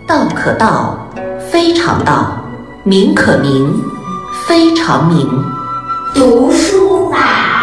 道可道，非常道；名可名，非常名。 读书法。